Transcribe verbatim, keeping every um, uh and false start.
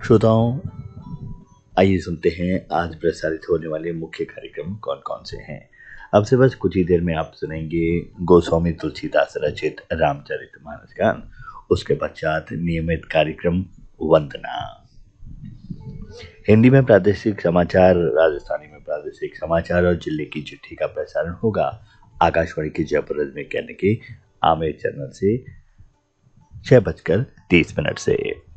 श्रोताओं, आइए सुनते हैं आज प्रसारित होने वाले मुख्य कार्यक्रम कौन कौन से हैं। अब से बस कुछ ही देर में आप सुनेंगे गोस्वामी तुलसीदास रचित रामचरितमानस गान। उसके पश्चात नियमित कार्यक्रम वंदना। हिंदी में प्रादेशिक समाचार, राजस्थानी में प्रादेशिक समाचार और जिले की चिट्ठी का प्रसारण होगा आकाशवाणी के जयपुर में कहने के आमेर चैनल से छह बजकर तीस मिनट से।